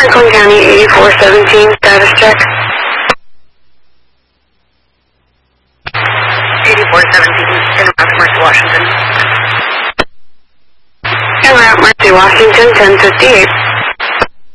Franklin County 8417, status check. 8417, en route Mercy, Washington. En route Mercy, Washington, 1058.